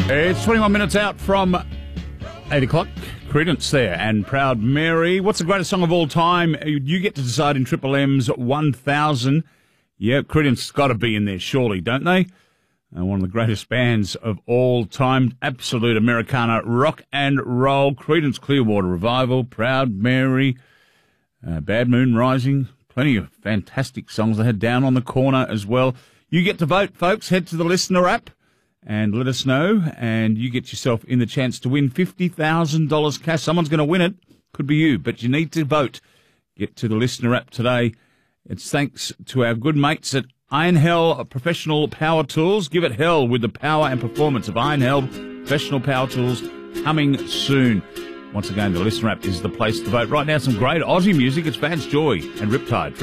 It's 21 minutes out from 8 o'clock. Credence there and Proud Mary. What's the greatest song of all time? You get to decide in Triple M's 1000. Yeah, Credence got to be in there, surely, don't they? One of the greatest bands of all time. Absolute Americana rock and roll. Credence Clearwater Revival, Proud Mary, Bad Moon Rising. Plenty of fantastic songs they had Down on the Corner as well. You get to vote, folks. Head to the Listener app and let us know, and you get yourself in the chance to win $50,000 cash. Someone's going to win it. Could be you, but you need to vote. Get to the Listener app today. It's thanks to our good mates at Iron Hell Professional Power Tools. Give it hell with the power and performance of Iron Hell Professional Power Tools, coming soon. Once again, the Listener app is the place to vote. Right now, some great Aussie music. It's Vance Joy and Riptide.